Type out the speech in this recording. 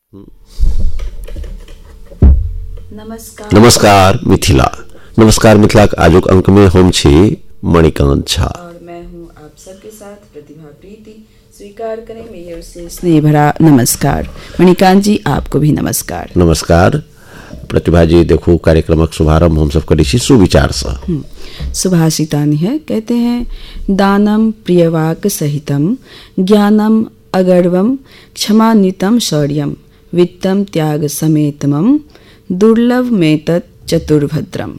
नमस्कार मिथिला। नमस्कार मिथिला के आजुक अंक में हम छी मणिकांत झा और मैं हूं आप सबके साथ प्रतिभा प्रीति। स्वीकार करें मेरी ओर से स्नेह भरा नमस्कार। मणिकांत जी आपको भी नमस्कार। नमस्कार प्रतिभा जी। देखो कार्यक्रमक शुभारंभ हम सब करी छी सुविचार से। सुभाषितानि है, कहते हैं दानम प्रियवाक सहितम ज्ञानम अगर्वम क्षमान्वितम शौर्यम वित्तम त्याग समेतमम दुर्लभ में तत् चतुर्भद्रम।